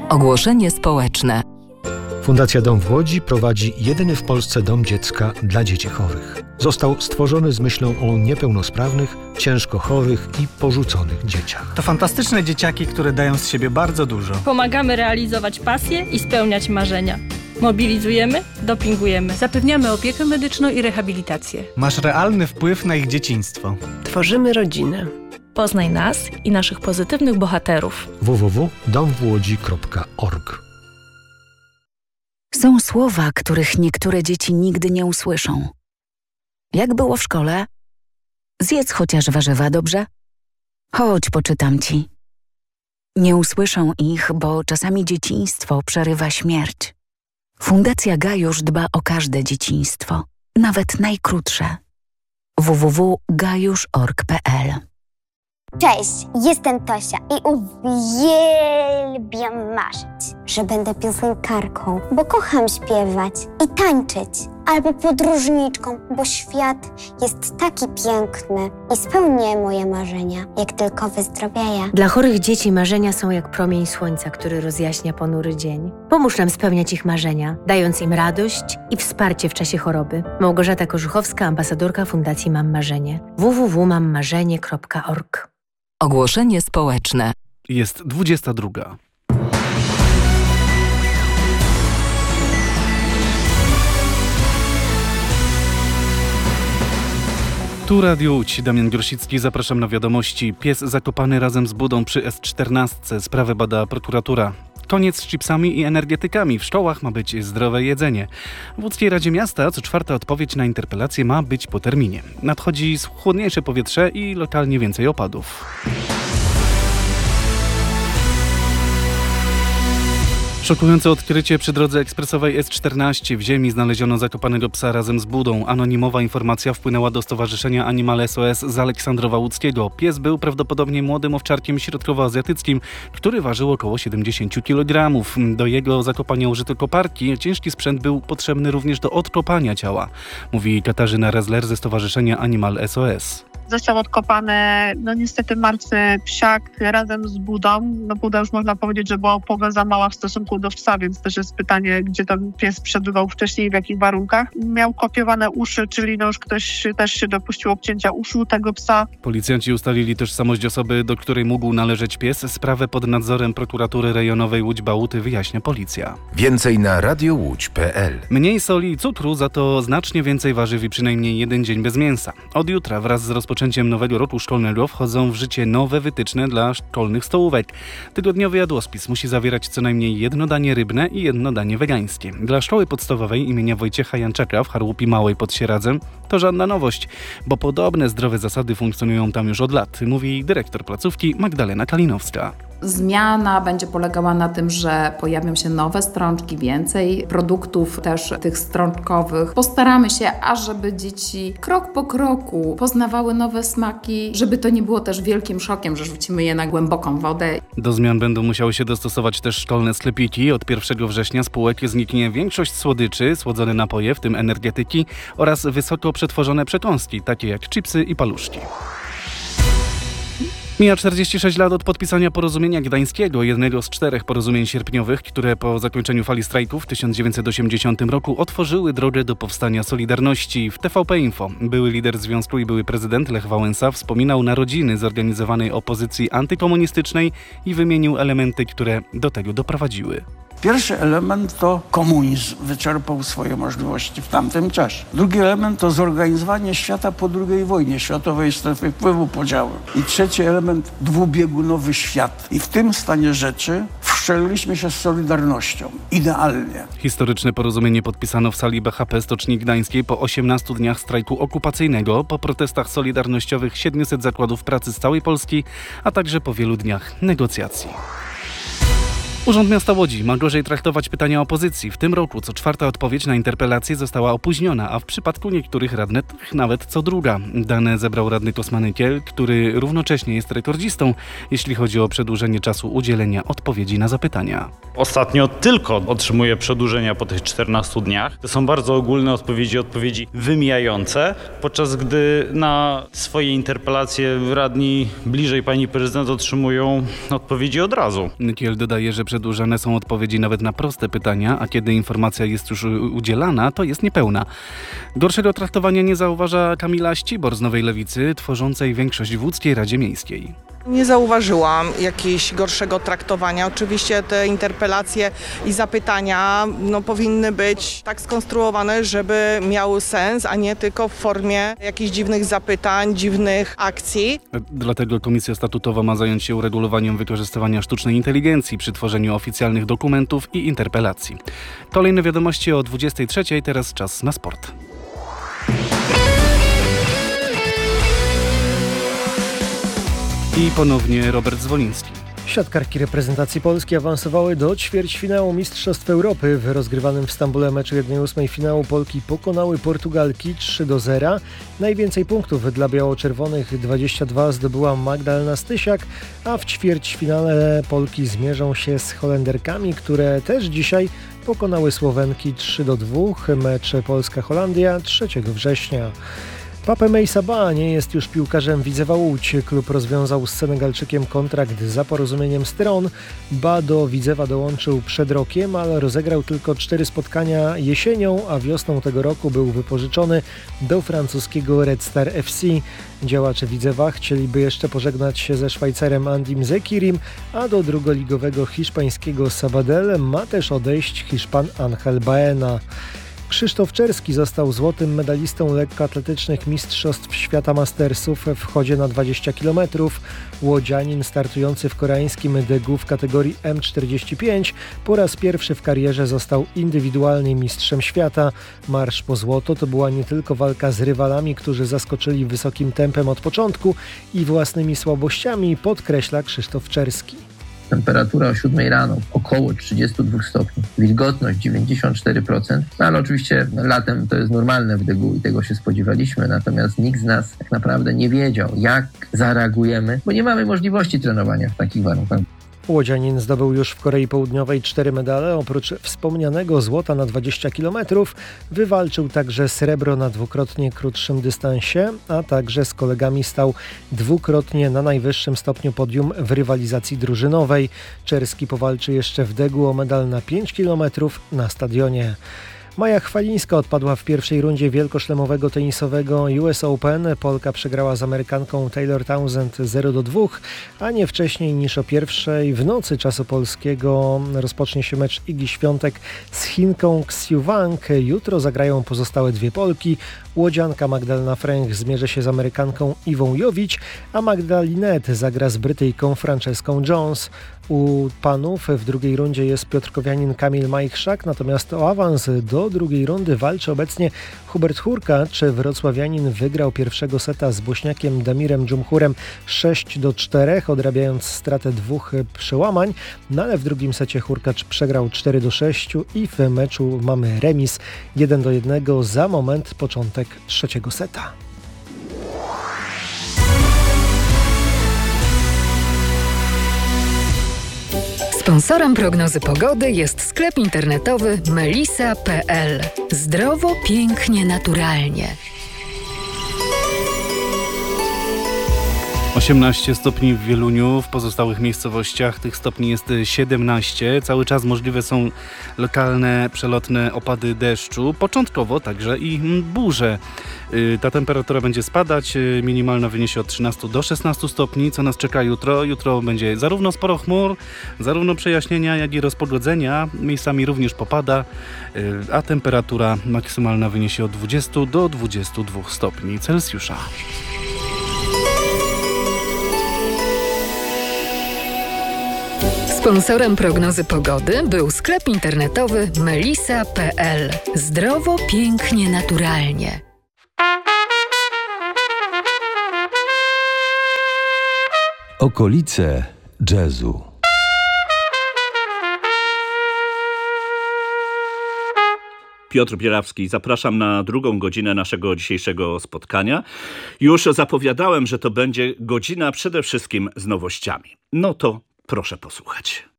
Ogłoszenie społeczne. Fundacja Dom w Łodzi prowadzi jedyny w Polsce dom dziecka dla dzieci chorych. Został stworzony z myślą o niepełnosprawnych, ciężko chorych i porzuconych dzieciach. To fantastyczne dzieciaki, które dają z siebie bardzo dużo. Pomagamy realizować pasje i spełniać marzenia. Mobilizujemy, dopingujemy. Zapewniamy opiekę medyczną i rehabilitację. Masz realny wpływ na ich dzieciństwo. Tworzymy rodzinę. Poznaj nas i naszych pozytywnych bohaterów. www.domwłodzi.org. Są słowa, których niektóre dzieci nigdy nie usłyszą. Jak było w szkole? Zjedz chociaż warzywa, dobrze? Chodź, poczytam ci. Nie usłyszą ich, bo czasami dzieciństwo przerywa śmierć. Fundacja Gajusz dba o każde dzieciństwo, nawet najkrótsze. www.gajusz.org.pl. Cześć, jestem Tosia i uwielbiam marzyć, że będę piosenkarką, bo kocham śpiewać i tańczyć, albo podróżniczką, bo świat jest taki piękny i spełnię moje marzenia, jak tylko wyzdrowieję. Dla chorych dzieci marzenia są jak promień słońca, który rozjaśnia ponury dzień. Pomóż nam spełniać ich marzenia, dając im radość i wsparcie w czasie choroby. Małgorzata Korzuchowska, ambasadorka Fundacji Mam Marzenie. www.mammarzenie.org. Ogłoszenie społeczne. Jest 22. Tu Radio Łódź, Damian Grosicki, zapraszam na wiadomości. Pies zakopany razem z budą przy S14. Sprawę bada prokuratura. Koniec z chipsami i energetykami. W szkołach ma być zdrowe jedzenie. W Łódzkiej Radzie Miasta co czwarta odpowiedź na interpelację ma być po terminie. Nadchodzi chłodniejsze powietrze i lokalnie więcej opadów. Szokujące odkrycie przy drodze ekspresowej S14. W ziemi znaleziono zakopanego psa razem z budą. Anonimowa informacja wpłynęła do Stowarzyszenia Animal SOS z Aleksandrowa Łódzkiego. Pies był prawdopodobnie młodym owczarkiem środkowoazjatyckim, który ważył około 70 kg. Do jego zakopania użyto koparki. Ciężki sprzęt był potrzebny również do odkopania ciała, mówi Katarzyna Rezler ze Stowarzyszenia Animal SOS. Został odkopany, niestety martwy psiak razem z budą. Buda już można powiedzieć, że była o połowę za mała w stosunku do psa, więc też jest pytanie, gdzie ten pies przebywał wcześniej i w jakich warunkach. Miał kopiowane uszy, czyli już ktoś też się dopuścił obcięcia uszu tego psa. Policjanci ustalili tożsamość osoby, do której mógł należeć pies. Sprawę pod nadzorem prokuratury rejonowej Łódź-Bałuty wyjaśnia policja. Więcej na radiołódź.pl. Mniej soli i cukru, za to znacznie więcej warzyw i przynajmniej jeden dzień bez mięsa. Od jutra wraz z rozpoczęciem nowego roku szkolnego wchodzą w życie nowe wytyczne dla szkolnych stołówek. Tygodniowy jadłospis musi zawierać co najmniej jedno danie rybne i jedno danie wegańskie. Dla szkoły podstawowej imienia Wojciecha Janczaka w Charłupi Małej pod Sieradzem to żadna nowość, bo podobne zdrowe zasady funkcjonują tam już od lat, mówi dyrektor placówki Magdalena Kalinowska. Zmiana będzie polegała na tym, że pojawią się nowe strączki, więcej produktów też tych strączkowych. Postaramy się, ażeby dzieci krok po kroku poznawały nowe smaki, żeby to nie było też wielkim szokiem, że rzucimy je na głęboką wodę. Do zmian będą musiały się dostosować też szkolne sklepiki. Od 1 września z półek zniknie większość słodyczy, słodzone napoje, w tym energetyki oraz wysoko przetworzone przekąski, takie jak chipsy i paluszki. Mija 46 lat od podpisania porozumienia gdańskiego, jednego z 4 porozumień sierpniowych, które po zakończeniu fali strajków w 1980 roku otworzyły drogę do powstania Solidarności. W TVP Info były lider związku i były prezydent Lech Wałęsa wspominał narodziny zorganizowanej opozycji antykomunistycznej i wymienił elementy, które do tego doprowadziły. Pierwszy element to komunizm wyczerpał swoje możliwości w tamtym czasie. Drugi element to zorganizowanie świata po II wojnie światowej, strefy wpływu, podziału. I trzeci element dwubiegunowy świat. I w tym stanie rzeczy wszczeliliśmy się z Solidarnością. Idealnie. Historyczne porozumienie podpisano w sali BHP Stoczni Gdańskiej po 18 dniach strajku okupacyjnego, po protestach solidarnościowych 700 zakładów pracy z całej Polski, a także po wielu dniach negocjacji. Urząd Miasta Łodzi ma gorzej traktować pytania opozycji. W tym roku co 4 odpowiedź na interpelację została opóźniona, a w przypadku niektórych radnych nawet co druga. Dane zebrał radny Kosmanykiel, który równocześnie jest rekordzistą, jeśli chodzi o przedłużenie czasu udzielenia odpowiedzi na zapytania. Ostatnio tylko otrzymuję przedłużenia po tych 14 dniach. To są bardzo ogólne odpowiedzi wymijające, podczas gdy na swoje interpelacje radni bliżej pani prezydent otrzymują odpowiedzi od razu. Nykiel dodaje, że przedłużane są odpowiedzi nawet na proste pytania, a kiedy informacja jest już udzielana, to jest niepełna. Gorszego traktowania nie zauważa Kamila Ścibor z Nowej Lewicy, tworzącej większość w Łódzkiej Radzie Miejskiej. Nie zauważyłam jakiegoś gorszego traktowania. Oczywiście te interpelacje i zapytania powinny być tak skonstruowane, żeby miały sens, a nie tylko w formie jakichś dziwnych zapytań, dziwnych akcji. Dlatego Komisja Statutowa ma zająć się uregulowaniem wykorzystywania sztucznej inteligencji przy tworzeniu oficjalnych dokumentów i interpelacji. Kolejne wiadomości o 23:00, teraz czas na sport. I ponownie Robert Zwoliński. Siatkarki reprezentacji Polski awansowały do ćwierćfinału Mistrzostw Europy. W rozgrywanym w Stambule meczu 1/8 finału Polki pokonały Portugalki 3-0. Najwięcej punktów dla biało-czerwonych 22 zdobyła Magdalena Stysiak, a w ćwierćfinale Polki zmierzą się z Holenderkami, które też dzisiaj pokonały Słowenki 3-2. Mecz Polska-Holandia 3 września. Pape Meissaba nie jest już piłkarzem Widzewa Łódź. Klub rozwiązał z Senegalczykiem kontrakt za porozumieniem stron. Ba do Widzewa dołączył przed rokiem, ale rozegrał tylko 4 spotkania jesienią, a wiosną tego roku był wypożyczony do francuskiego Red Star FC. Działacze Widzewa chcieliby jeszcze pożegnać się ze Szwajcarem Andim Zekirim, a do drugoligowego hiszpańskiego Sabadell ma też odejść Hiszpan Angel Baena. Krzysztof Czerski został złotym medalistą lekkoatletycznych Mistrzostw Świata Mastersów w chodzie na 20 km. Łodzianin startujący w koreańskim Daegu w kategorii M45 po raz pierwszy w karierze został indywidualnie mistrzem świata. Marsz po złoto to była nie tylko walka z rywalami, którzy zaskoczyli wysokim tempem od początku i własnymi słabościami, podkreśla Krzysztof Czerski. Temperatura o 7 rano około 32 stopni, wilgotność 94%, ale oczywiście latem to jest normalne w Daegu i tego się spodziewaliśmy, natomiast nikt z nas tak naprawdę nie wiedział, jak zareagujemy, bo nie mamy możliwości trenowania w takich warunkach. Łodzianin zdobył już w Korei Południowej 4 medale. Oprócz wspomnianego złota na 20 km wywalczył także srebro na dwukrotnie krótszym dystansie, a także z kolegami stał dwukrotnie na najwyższym stopniu podium w rywalizacji drużynowej. Czerski powalczy jeszcze w Daegu o medal na 5 km na stadionie. Maja Chwalińska odpadła w pierwszej rundzie wielkoszlemowego tenisowego US Open. Polka przegrała z Amerykanką Taylor Townsend 0-2, a nie wcześniej niż o 1:00 w nocy czasu polskiego rozpocznie się mecz Igi Świątek z Chinką Xiu Wang. Jutro zagrają pozostałe 2 Polki. Łodzianka Magdalena Fręch zmierzy się z Amerykanką Iwą Jowić, a Magda Linette zagra z Brytyjką Franceską Jones. U panów w drugiej rundzie jest piotrkowianin Kamil Majchrzak, natomiast o awans do drugiej rundy walczy obecnie Hubert Hurkacz. Wrocławianin wygrał pierwszego seta z Bośniakiem Damirem Dżumhurem 6-4, odrabiając stratę 2 przełamań, ale w drugim secie Hurkacz przegrał 4-6 i w meczu mamy remis 1-1 za moment początek trzeciego seta. Sponsorem prognozy pogody jest sklep internetowy melisa.pl. Zdrowo, pięknie, naturalnie. 18 stopni w Wieluniu, w pozostałych miejscowościach tych stopni jest 17. Cały czas możliwe są lokalne, przelotne opady deszczu, początkowo także i burze. Ta temperatura będzie spadać, minimalna wyniesie od 13 do 16 stopni. Co nas czeka jutro? Jutro będzie zarówno sporo chmur, zarówno przejaśnienia, jak i rozpogodzenia. Miejscami również popada, a temperatura maksymalna wyniesie od 20 do 22 stopni Celsjusza. Sponsorem prognozy pogody był sklep internetowy melisa.pl. Zdrowo, pięknie, naturalnie. Okolice jazzu. Piotr Bierawski, zapraszam na drugą godzinę naszego dzisiejszego spotkania. Już zapowiadałem, że to będzie godzina przede wszystkim z nowościami. No to proszę posłuchać.